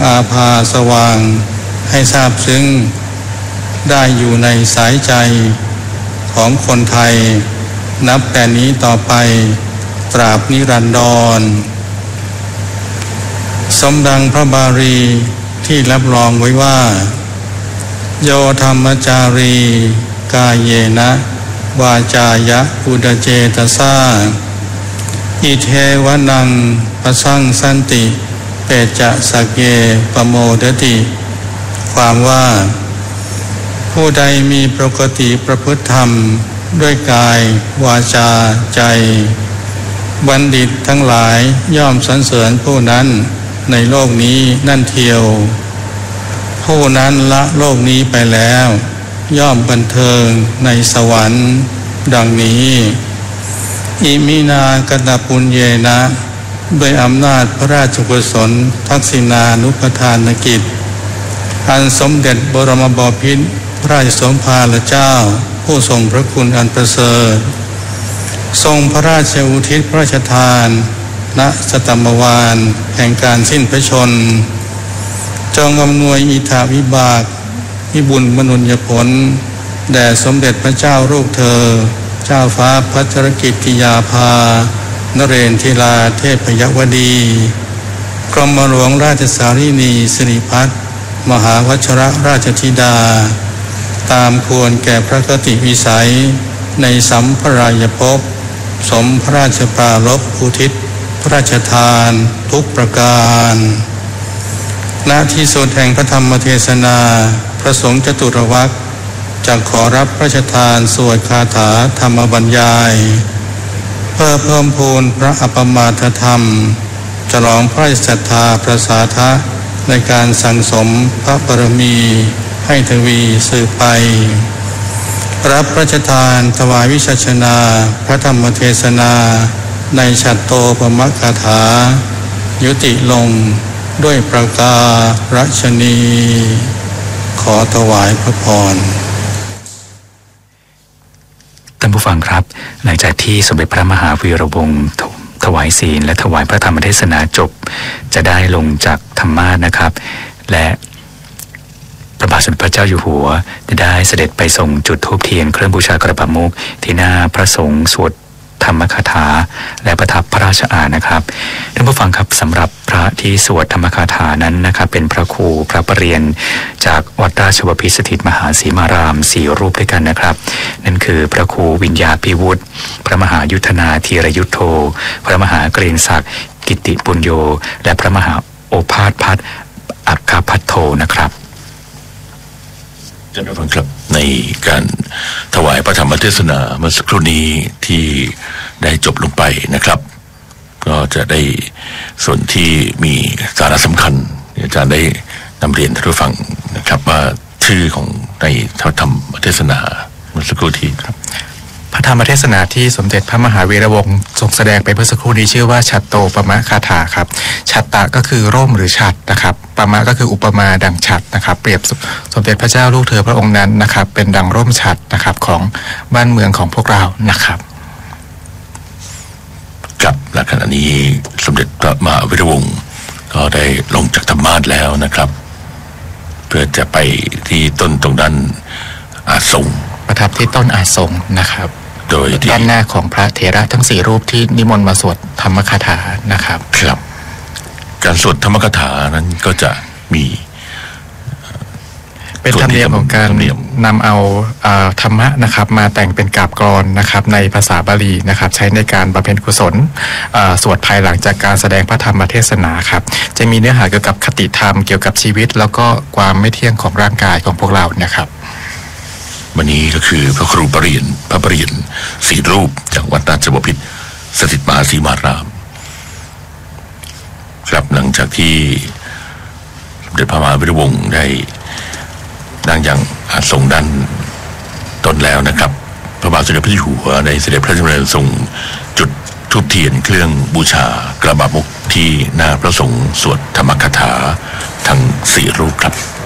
อาภาสว่างให้ทราบซึ้งได้อยู่ในสายใจของคนไทยนับแต่นี้ต่อไปตราบนิรันดรสมดังพระบาลีที่รับรองไว้ว่าโยธรรมจารีกายเยนะวาจายะอุดเจตสาอิเทวนังปสังสันติเปจะสเกปโมดติความว่าผู้ใดมีปกติประพฤติธรรมด้วยกายวาจาใจบัณฑิตทั้งหลายย่อมสรรเสริญผู้นั้นในโลกนี้นั่นเทียวผู้นั้นละโลกนี้ไปแล้วย่อมบันเทิงในสวรรค์ดังนี้อิมินากตปุญเยนะด้วยอำนาจพระราชกุศลทักษิณานุปทานกิจอันสมเด็จบรมบพิตรพระราชสมภารเจ้าผู้ทรงพระคุณอันประเสริฐทรงพระราชอุทิศพระราชทานณสตัมมวาลแห่งการสิ้นพระชนจงอำนวยอิทธาวิบากวิบุญมนุญญผลแด่สมเด็จพระเจ้าลูกเธอเจ้าฟ้าพัชรกิติยาภานเรนทิราเทพยวดีกรมหลวงราชสารีนีสิริพัฒน์มหาวชรราชธิดาตามควรแก่พระคติวิสัยในสัมภรายภพสมพระราชปรารภอุทิศพระราชทานทุกประการณที่สุดแห่งพระธรรมเทศนาพระสงฆ์จตุรวรรคจะขอรับพระราชทานสวดคาถาธรรมบรรยายเพื่อเพิ่มพูนพระอัปมาทธรรมฉลองพระศรัทธาประสาทะในการสั่งสมพระบารมีให้ทวีสืบไปรับพระราชทานถวายวิสัชนาพระธรรมเทศนาในฉัตโตปมคาถายุติลงด้วยประการฉณีขอถวายพระพรท่านผู้ฟังครับหลังจากที่สมเด็จพระมหาวีรวงศ์ถวายศีลและถวายพระธรรมเทศนาจบจะได้ลงจากธรรมาสนะครับและพระบาทสมเด็จพระเจ้าอยู่หัวจะได้เสด็จไปส่งจุดธูปเทียนเครื่องบูชากระบะมุกที่หน้าพระสงฆ์สวดธรรมคาถาและประทับพระราชอาณาครับท่านผู้ฟังครับสำหรับพระที่สวดธรรมคาถานั้นนะครับเป็นพระครูพระประเรียนจากวัดราชบพิตรสถิตมหาสีมาราม4รูปด้วยกันนะครับนั่นคือพระครูวิญญาภิวุฒิพระมหายุทธนาธีรยุทโธพระมหาเกรียงศักดิ์กิติปุญโญและพระมหาโอภาสพัฒน์อัคคพัทโธนะครับท่านผู้ฟังครับในการถวายพระธรรมเทศนาเมื่อสักครู่นี้ที่ได้จบลงไปนะครับก็จะได้ส่วนที่มีสาระสำคัญอาจารย์ได้นำเรียนท่านผู้ฟังนะครับว่าชื่อของในพระธรรมเทศนาเมื่อสักครู่ที่ครับพระธรรมเทศนาที่สมเด็จพระมหาวีระวงศ์ทรงแสดงไปเมื่อสักครู่นี้ชื่อว่าฉัตโตปมคาถาครับฉัตตะก็คือร่มหรือฉัตรนะครับปมะก็คืออุปมาดังฉัตรนะครับเปรียบสมเด็จพระเจ้าลูกเธอพระองค์นั้นนะครับเป็นดังร่มฉัตรนะครับของบ้านเมืองของพวกเรานะครับกับและขณะนี้สมเด็จพระมหาวีระวงศ์ก็ได้ลงจากธรรมาสน์แล้วนะครับเพื่อจะไปที่ต้นตรงนั้นอาสงประทับที่ต้นอาสงนะครับโดยด้านหน้าของพระเถระทั้ง4รูปที่นิมนต์มาสวดธรรมคาถานะครับครับการสวดธรรมคาถานั้นก็จะมีเป็นธรรมเนียมของการนำเอาธรรมะนะครับมาแต่งเป็นกาบกลอนนะครับในภาษาบาลีนะครับใช้ในการบำเพ็ญกุศลสวดภายหลังจากการแสดงพระธรรมเทศนาครับจะมีเนื้อหาเกี่ยวกับคติธรรมเกี่ยวกับชีวิตแล้วก็ความไม่เที่ยงของร่างกายของพวกเรานะครับวันนี้ก็คือพระครูพระประเรียน4รูปจากวัดราชบพิตรสถิตมหาสีมารามครับหลังจากที่สมเด็จพระมหาวีระวงศ์ได้นั่งอย่างอาสงด้านต้นแล้วนะครับพระบาทสมเด็จพระเจ้าอยู่หัวได้เสด็จพระราชดำเนินส่งจุดธูปเทียนเครื่องบูชากระบะมุกที่หน้าพระสงฆ์สวดธรรมคาถาทั้ง4รูปครับ